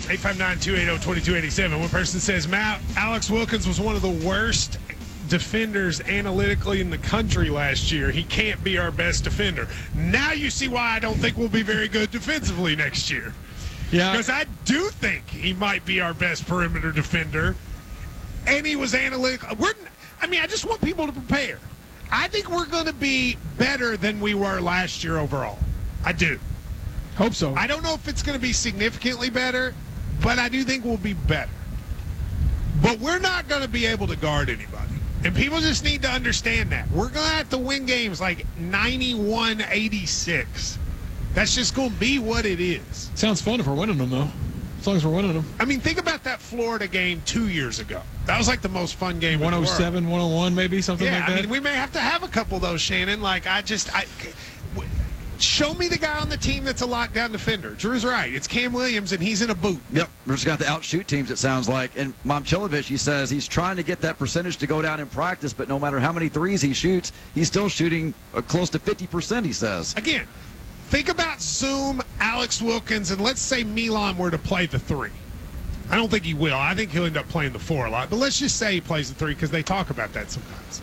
859-280-2287. One person says, Matt, Alex Wilkins was one of the worst defenders analytically in the country last year. He can't be our best defender. Now you see why I don't think we'll be very good defensively next year. Yeah. Because I do think he might be our best perimeter defender. And he was analytical. I just want people to prepare. I think we're going to be better than we were last year overall. I do. Hope so. I don't know if it's going to be significantly better, but I do think we'll be better. But we're not going to be able to guard anybody. And people just need to understand that. We're going to have to win games like 91-86. That's just going to be what it is. Sounds fun if we're winning them, though. As long as we're winning them. I mean, think about that Florida game 2 years ago. That was like the most fun game 107, 101, maybe, something like that. I mean, we may have to have a couple of those, Shannon. Show me the guy on the team that's a lockdown defender. Drew's right. It's Cam Williams, and he's in a boot. Yep. We're just got to outshoot teams, it sounds like. And Momcilovic, he says he's trying to get that percentage to go down in practice, but no matter how many threes he shoots, he's still shooting close to 50%, he says. Again, think about Zoom, Alex Wilkins, and let's say Milan were to play the three. I don't think he will. I think he'll end up playing the four a lot. But let's just say he plays the three because they talk about that sometimes.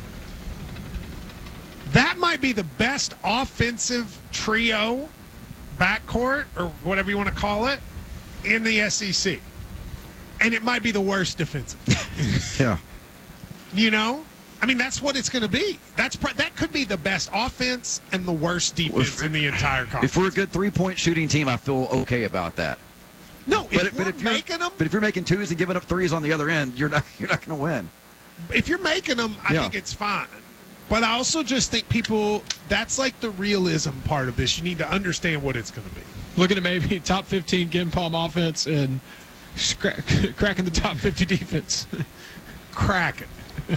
That might be the best offensive trio, backcourt, or whatever you want to call it, in the SEC. And it might be the worst defensive. Yeah. You know? I mean, that's what it's going to be. That could be the best offense and the worst defense in the entire conference. If we're a good three-point shooting team, I feel okay about that. No, if you're making them. But if you're making twos and giving up threes on the other end, you're not going to win. If you're making them, I think it's fine. But I also just think that's like the realism part of this. You need to understand what it's going to be. Looking at maybe top 15 Gen Palm offense and cracking the top 50 defense. Cracking.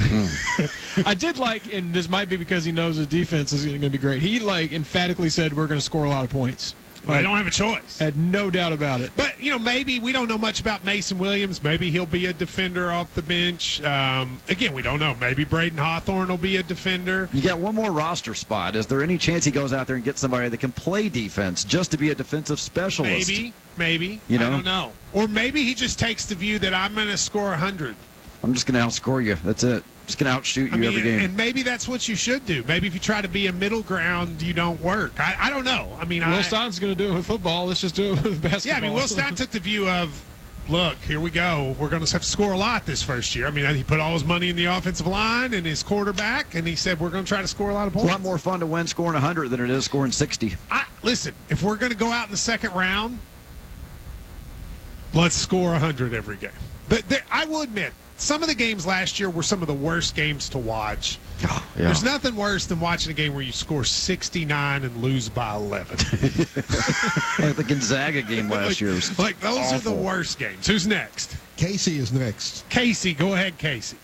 I did like, and this might be because he knows his defense is going to be great. He emphatically said we're going to score a lot of points. Well, they don't have a choice. Had no doubt about it. But, maybe we don't know much about Mason Williams. Maybe he'll be a defender off the bench. Again, we don't know. Maybe Braden Hawthorne will be a defender. You got one more roster spot. Is there any chance he goes out there and gets somebody that can play defense just to be a defensive specialist? Maybe. I don't know. Or maybe he just takes the view that I'm going to score 100. I'm just going to outscore you. That's it. Just going to outshoot you every game. And maybe that's what you should do. Maybe if you try to be a middle ground, you don't work. I don't know. I mean, Will Stein's going to do it with football. Let's just do it with basketball. Yeah, I mean, Will Stein took the view of, look, here we go. We're going to have to score a lot this first year. I mean, he put all his money in the offensive line and his quarterback, and he said we're going to try to score a lot of points. It's a lot more fun to win scoring 100 than it is scoring 60. Listen, if we're going to go out in the second round, let's score 100 every game. But I will admit, some of the games last year were some of the worst games to watch. Oh, yeah. There's nothing worse than watching a game where you score 69 and lose by 11. Like the Gonzaga game last year. Those are the worst games. Who's next? Casey is next. Casey, go ahead, Casey.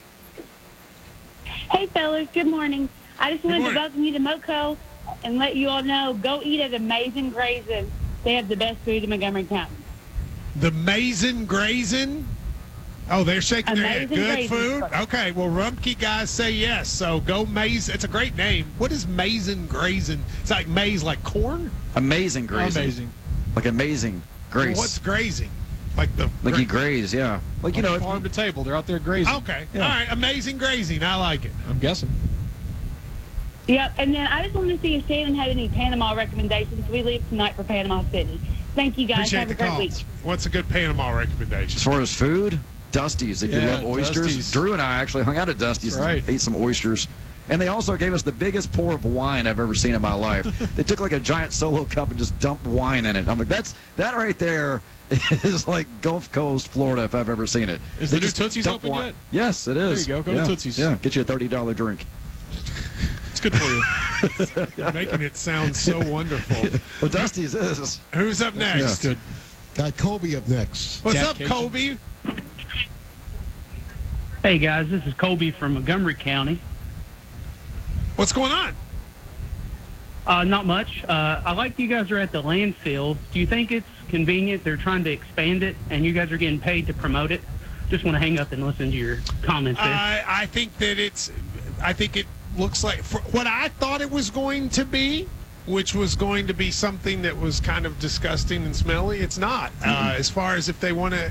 Hey, fellas. Good morning. I just wanted to welcome you to Moco and let you all know, go eat at Amazing Grazing. They have the best food in Montgomery County. The Amazing Grazing? Oh, they're shaking their head. Good food? Okay, well, Rumpke guys say yes. So go maize. It's a great name. What is Amazing Grazing? It's like maize, like corn? Amazing grazing. Amazing. Like amazing graze. Well, what's grazing? Like you graze, yeah. Like, farm to table. They're out there grazing. Okay. Yeah. All right. Amazing grazing. I like it. I'm guessing. Yep. And then I just wanted to see if Shannon had any Panama recommendations. We leave tonight for Panama City. Thank you, guys. Appreciate have a great week. What's a good Panama recommendation? As far as food, Dusty's, if you love oysters. Dusty's. Drew and I actually hung out at Dusty's and ate some oysters. And they also gave us the biggest pour of wine I've ever seen in my life. They took like a giant Solo cup and just dumped wine in it. I'm like, that right there is like Gulf Coast, Florida, if I've ever seen it. Is the new Tootsie's open yet? Yes, it is. There you go. Go to Tootsie's. Yeah, get you a $30 drink. It's good for you. You're making it sound so wonderful. Well, Dusty's is. Who's up next? Good. Got Kobe up next. What's Jack up, Cajun. Kobe? Hey, guys, this is Colby from Montgomery County. What's going on? Not much. I like you guys are at the landfill. Do you think it's convenient they're trying to expand it and you guys are getting paid to promote it? Just want to hang up and listen to your comments there. I think it looks like for what I thought it was going to be, which was going to be something that was kind of disgusting and smelly. It's not. As far as if they want to